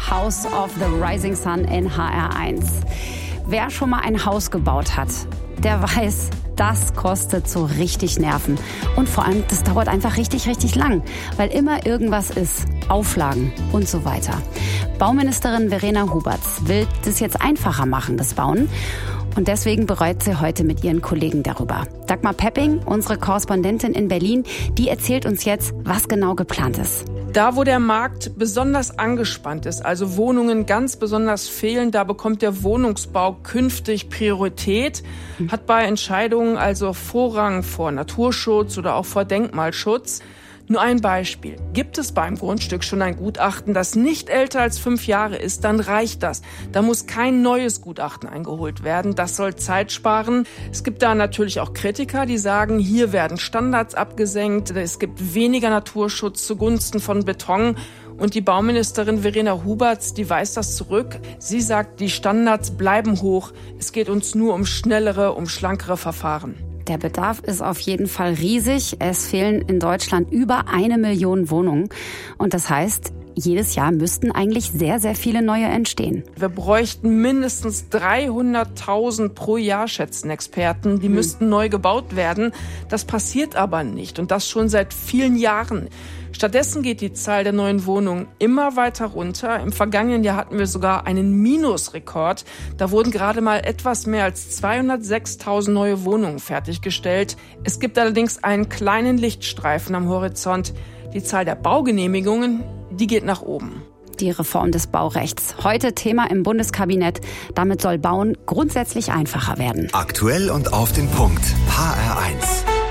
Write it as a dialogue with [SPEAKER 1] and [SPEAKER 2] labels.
[SPEAKER 1] House of the Rising Sun in HR1. Wer schon mal ein Haus gebaut hat, der weiß, das kostet so richtig Nerven. Und vor allem, das dauert einfach richtig, richtig lang, weil immer irgendwas ist. Auflagen und so weiter. Bauministerin Verena Huberts will das jetzt einfacher machen, das Bauen. Und deswegen bereut sie heute mit ihren Kollegen darüber. Dagmar Pepping, unsere Korrespondentin in Berlin, die erzählt uns jetzt, was genau geplant ist.
[SPEAKER 2] Da, wo der Markt besonders angespannt ist, also Wohnungen ganz besonders fehlen, da bekommt der Wohnungsbau künftig Priorität, hat bei Entscheidungen also Vorrang vor Naturschutz oder auch vor Denkmalschutz. Nur ein Beispiel. Gibt es beim Grundstück schon ein Gutachten, das nicht älter als 5 Jahre ist, dann reicht das. Da muss kein neues Gutachten eingeholt werden. Das soll Zeit sparen. Es gibt da natürlich auch Kritiker, die sagen, hier werden Standards abgesenkt. Es gibt weniger Naturschutz zugunsten von Beton. Und die Bauministerin Verena Huberts, die weist das zurück. Sie sagt, die Standards bleiben hoch. Es geht uns nur um schnellere, um schlankere Verfahren.
[SPEAKER 1] Der Bedarf ist auf jeden Fall riesig. Es fehlen in Deutschland über 1 Million Wohnungen. Und das heißt, jedes Jahr müssten eigentlich sehr, sehr viele neue entstehen.
[SPEAKER 2] Wir bräuchten mindestens 300.000 pro Jahr, schätzen Experten. Die müssten neu gebaut werden. Das passiert aber nicht. Und das schon seit vielen Jahren. Stattdessen geht die Zahl der neuen Wohnungen immer weiter runter. Im vergangenen Jahr hatten wir sogar einen Minusrekord. Da wurden gerade mal etwas mehr als 206.000 neue Wohnungen fertiggestellt. Es gibt allerdings einen kleinen Lichtstreifen am Horizont. Die Zahl der Baugenehmigungen, die geht nach oben.
[SPEAKER 1] Die Reform des Baurechts. Heute Thema im Bundeskabinett. Damit soll Bauen grundsätzlich einfacher werden.
[SPEAKER 3] Aktuell und auf den Punkt. HR1.